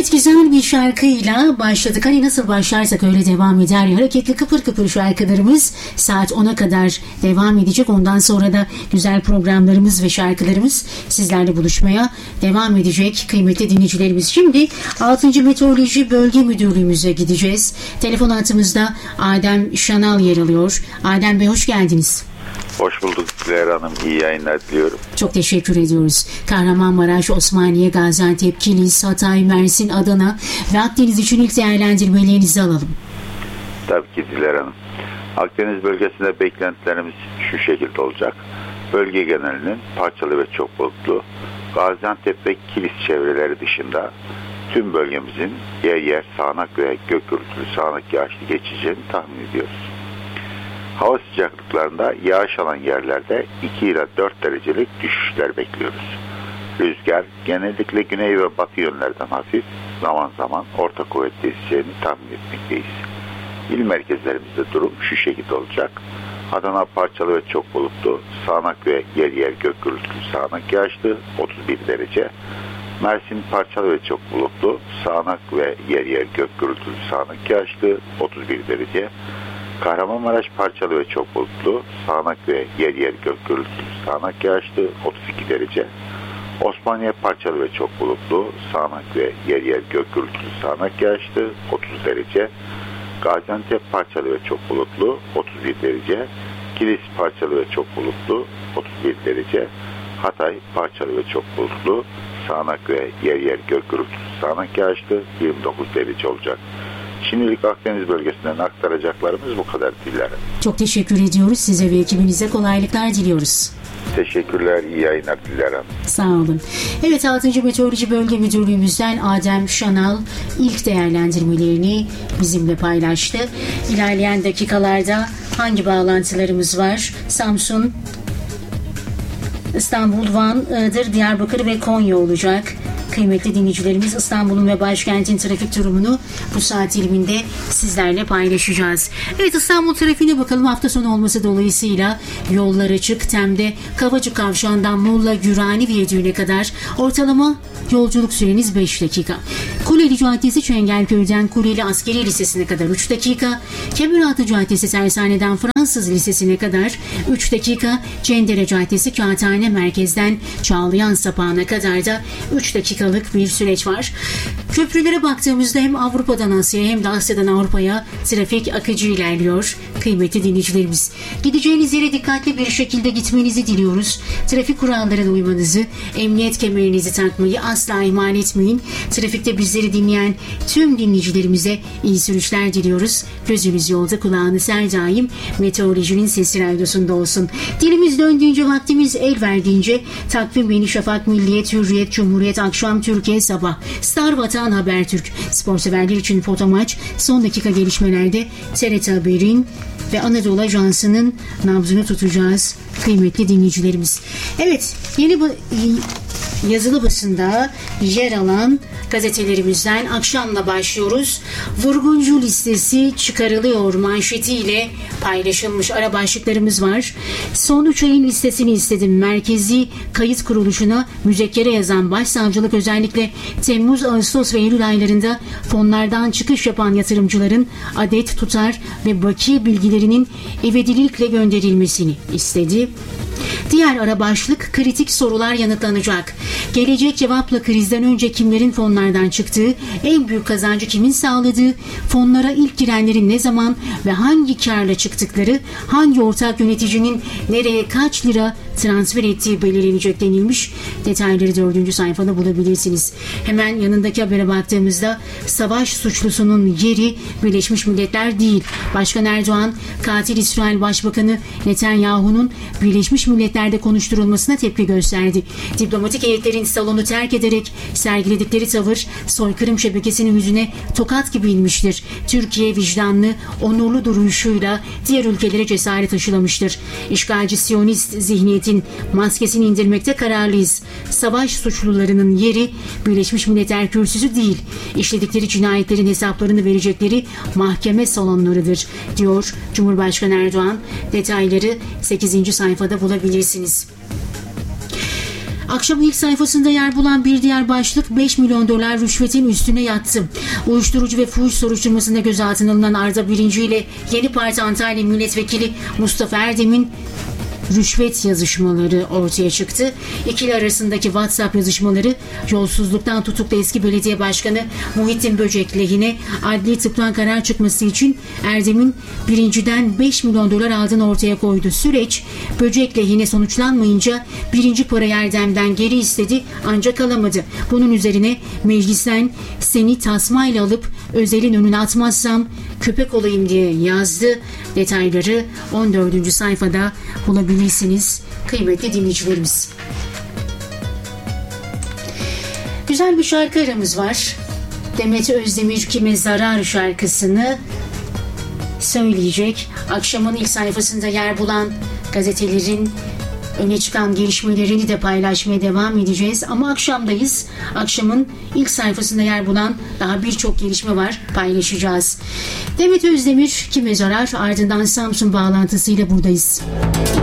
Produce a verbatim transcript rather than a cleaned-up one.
Evet, güzel bir şarkıyla başladık. Hani nasıl başlarsak öyle devam eder. Hareketli kıpır kıpır şarkılarımız saat ona kadar devam edecek. Ondan sonra da güzel programlarımız ve şarkılarımız sizlerle buluşmaya devam edecek kıymetli dinleyicilerimiz. Şimdi altıncı Meteoroloji Bölge Müdürlüğümüze gideceğiz. Telefon hattımızda Adem Şanal yer alıyor. Adem Bey, hoş geldiniz. Hoş bulduk Güler Hanım. İyi yayınlar diliyorum. Çok teşekkür ediyoruz. Kahramanmaraş, Osmaniye, Gaziantep, Kilis, Hatay, Mersin, Adana ve Akdeniz için ilk değerlendirmelerinizi alalım. Tabii ki Güler Hanım. Akdeniz bölgesinde beklentilerimiz şu şekilde olacak. Bölge genelinin parçalı ve çok bulutlu, Gaziantep ve Kilis çevreleri dışında tüm bölgemizin yer yer sağanak ve gök gürültülü sağanak yağışlı geçeceğini tahmin ediyoruz. Hava sıcaklıklarında yağış alan yerlerde iki ila dört derecelik düşüşler bekliyoruz. Rüzgar genellikle güney ve batı yönlerden hafif, zaman zaman orta kuvvetli eseceğini tahmin etmekteyiz. İl merkezlerimizde durum şu şekilde olacak. Adana parçalı ve çok bulutlu, sağanak ve yer yer gök gürültülü sağanak yağışlı otuz bir derece. Mersin parçalı ve çok bulutlu, sağanak ve yer yer gök gürültülü sağanak yağışlı otuz bir derece. Kahramanmaraş parçalı ve çok bulutlu, sağanak ve yer yer gök gürültülü sağanak yağışlı otuz iki derece. Osmaniye parçalı ve çok bulutlu, sağanak ve yer yer gök gürültülü sağanak yağışlı otuz derece. Gaziantep parçalı ve çok bulutlu otuz bir derece. Kilis parçalı ve çok bulutlu otuz bir derece. Hatay parçalı ve çok bulutlu, sağanak ve yer yer gök gürültülü sağanak yağışlı yirmi dokuz derece olacak. Şimdilik Akdeniz bölgesinden aktaracaklarımız bu kadar Dilara. Çok teşekkür ediyoruz. Size ve ekibinize kolaylıklar diliyoruz. Teşekkürler. İyi yayınlar Dilara. Sağ olun. Evet, altıncı Meteoroloji Bölge Müdürlüğümüzden Adem Şanal ilk değerlendirmelerini bizimle paylaştı. İlerleyen dakikalarda hangi bağlantılarımız var? Samsun, İstanbul, Van, Iğdır, Diyarbakır ve Konya olacak. Kıymetli dinleyicilerimiz, İstanbul'un ve başkentin trafik durumunu bu saat diliminde sizlerle paylaşacağız. Evet, İstanbul trafiğine bakalım. Hafta sonu olması dolayısıyla yollar açık. Tem'de Kavacık Kavşağı'ndan Muğla Gürani Viyadüğü'ne kadar ortalama yolculuk süreniz beş dakika. Kuleli Caddesi Çengelköy'den Kuleli Askeri Lisesi'ne kadar üç dakika. Kemeraltı Caddesi Tersane'den Fransız Lisesi'ne kadar üç dakika. Cendere Caddesi Kağıthane Merkez'den Çağlayan Sapağı'na kadar da üç dakikalık bir süreç var. Köprülere baktığımızda hem Avrupa'dan Asya'ya hem de Asya'dan Avrupa'ya trafik akıcı ilerliyor. Kıymetli dinleyicilerimiz, gideceğiniz yere dikkatli bir şekilde gitmenizi diliyoruz. Trafik kurallarına uymanızı, emniyet kemerinizi takmayı asla ihmal etmeyin. Trafikte bizleri dinleyen tüm dinleyicilerimize iyi sürüşler diliyoruz. Gözünüz yolda, kulağınız her daim Meteorolojinin Sesi Radyosu'nda olsun. Dilimiz döndüğünce, vaktimiz el verdiğince Takvim Yeni Şafak, Milliyet, Hürriyet, Cumhuriyet, Akşam, Türkiye, Sabah, Star, Vatan, Habertürk, spor severler için Foto Maç, son dakika gelişmelerde T R T Haber'in ve Anadolu Ajansı'nın nabzını tutacağız kıymetli dinleyicilerimiz. Evet, yeni bu yazılı basında yer alan gazetelerimizden akşamla başlıyoruz. Vurguncu listesi çıkarılıyor manşetiyle paylaşılmış ara başlıklarımız var. Son üç ayın listesini istedim. Merkezi kayıt kuruluşuna müzekkere yazan başsavcılık özellikle Temmuz, Ağustos ve Eylül aylarında fonlardan çıkış yapan yatırımcıların adet, tutar ve bakiye bilgilerinin ivedilikle gönderilmesini istedi. Diğer ara başlık, kritik sorular yanıtlanacak. Gelecek cevapla krizden önce kimlerin fonlardan çıktığı, en büyük kazancı kimin sağladığı, fonlara ilk girenlerin ne zaman ve hangi karla çıktıkları, hangi ortak yöneticinin nereye kaç lira transfer ettiği belirlenecek denilmiş. Detayları dördüncü sayfada bulabilirsiniz. Hemen yanındaki habere baktığımızda savaş suçlusunun yeri Birleşmiş Milletler değil. Başkan Erdoğan, katil İsrail Başbakanı Netanyahu'nun Birleşmiş Milletler'de konuşturulmasına tepki gösterdi. Diplomatik heyetlerin salonu terk ederek sergiledikleri tavır soykırım şebekesinin yüzüne tokat gibi inmiştir. Türkiye vicdanlı, onurlu duruşuyla diğer ülkelere cesaret aşılamıştır. İşgalci Siyonist zihniyetin maskesini indirmekte kararlıyız. Savaş suçlularının yeri Birleşmiş Milletler kürsüsü değil, işledikleri cinayetlerin hesaplarını verecekleri mahkeme salonlarıdır, diyor Cumhurbaşkanı Erdoğan. Detayları sekizinci sayfada bulabilirsiniz. Akşamın ilk sayfasında yer bulan bir diğer başlık beş milyon dolar rüşvetin üstüne yattı. Uyuşturucu ve fuhuş soruşturmasında gözaltına alınan Arda Birinci ile Yeni Parti Antalya Milletvekili Mustafa Erdem'in rüşvet yazışmaları ortaya çıktı. İkili arasındaki WhatsApp yazışmaları yolsuzluktan tutuklu eski belediye başkanı Muhittin Böcek lehine adli tıptan karar çıkması için Erdem'in Birinci'den beş milyon dolar aldığını ortaya koydu. Süreç Böcek lehine sonuçlanmayınca Birinci parayı Erdem'den geri istedi ancak alamadı. Bunun üzerine meclisten seni tasmayla alıp Özel'in önüne atmazsam köpek olayım diye yazdı. Detayları on dördüncü sayfada bulabilirsiniz kıymetli dinleyicilerimiz. Güzel bir şarkı aramız var. Demet Özdemir Kime Zarar şarkısını söyleyecek. Akşamın ilk sayfasında yer bulan gazetelerin öne çıkan gelişmelerini de paylaşmaya devam edeceğiz. Ama akşamdayız. Akşamın ilk sayfasında yer bulan daha birçok gelişme var. Paylaşacağız. Demet Özdemir Kime Zarar, ardından Samsun bağlantısıyla buradayız.